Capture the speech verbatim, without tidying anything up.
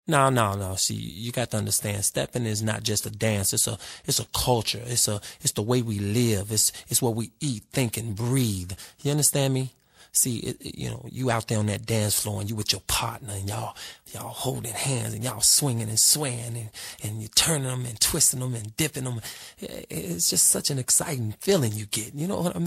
No, no, no. See, you got to understand, stepping is not just a dance. It's a, it's a culture. It's a, it's the way we live. It's, it's what we eat, think, and breathe. You understand me? See, it, it, you know, you out there on that dance floor and you with your partner and y'all, y'all holding hands and y'all swinging and swaying and, and you turning them and twisting them and dipping them. It's just such an exciting feeling you get. You know what I mean?